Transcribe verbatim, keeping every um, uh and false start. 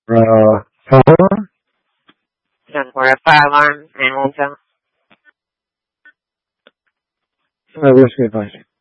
Uh, four? ten for a fire alarm and also. Uh, risk advice.